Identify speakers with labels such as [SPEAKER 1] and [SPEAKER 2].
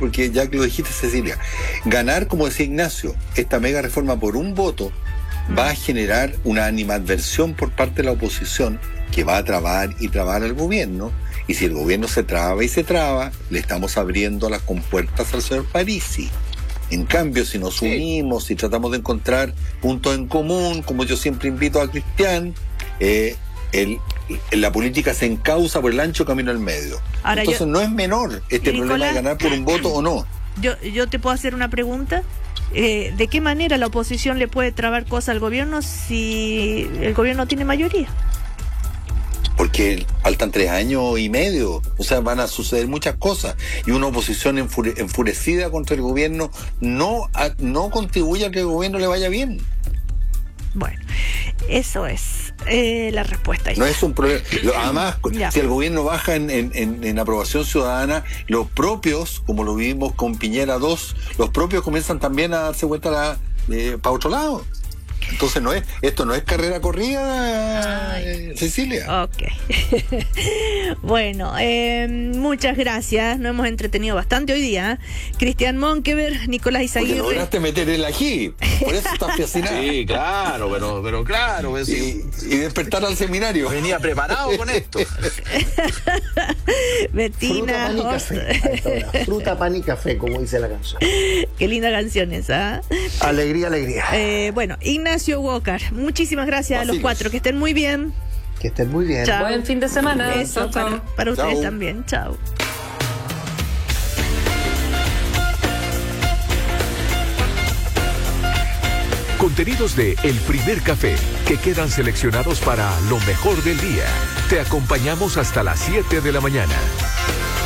[SPEAKER 1] porque ya que lo dijiste, Cecilia, ganar, como decía Ignacio, esta mega reforma por un voto va a generar una animadversión por parte de la oposición que va a trabar y trabar al gobierno. Y si el gobierno se traba y se traba, le estamos abriendo las compuertas al señor Parisi. En cambio, si nos unimos, si tratamos de encontrar puntos en común, como yo siempre invito a Cristian, la política se encausa por el ancho camino al medio. Ahora, entonces no es menor problema de ganar por un voto o no.
[SPEAKER 2] Yo te puedo hacer una pregunta. ¿De qué manera la oposición le puede trabar cosas al gobierno si el gobierno tiene mayoría?
[SPEAKER 1] Porque faltan 3 años y medio, o sea, van a suceder muchas cosas, y una oposición enfurecida contra el gobierno no contribuye a que el gobierno le vaya bien.
[SPEAKER 2] Bueno, eso es la respuesta.
[SPEAKER 1] No es un problema. Además, si el gobierno baja en aprobación ciudadana, los propios, como lo vimos con Piñera 2, los propios comienzan también a darse vuelta para otro lado. Entonces esto no es carrera corrida, Cecilia.
[SPEAKER 2] Ok. Bueno, muchas gracias. Nos hemos entretenido bastante hoy día. Cristian Monkeberg, Nicolás Izaguirre.
[SPEAKER 1] Porque lograste meter el ají. Por eso estás fascinado.
[SPEAKER 3] Sí, claro, pero claro.
[SPEAKER 1] Y despertar al seminario.
[SPEAKER 3] Venía preparado con esto.
[SPEAKER 2] Bettina.
[SPEAKER 4] Fruta, pan y café. Fruta, pan y café, como dice la canción.
[SPEAKER 2] Qué linda canción esa.
[SPEAKER 4] Alegría, alegría.
[SPEAKER 2] Bueno, Ignacio Walker, muchísimas gracias a los 4. Que estén muy bien.
[SPEAKER 4] Que estén muy bien.
[SPEAKER 2] Chao.
[SPEAKER 5] Buen fin de semana.
[SPEAKER 2] Eso, para ustedes también. Chao.
[SPEAKER 6] Contenidos de El Primer Café, que quedan seleccionados para lo mejor del día. Te acompañamos hasta las 7 de la mañana.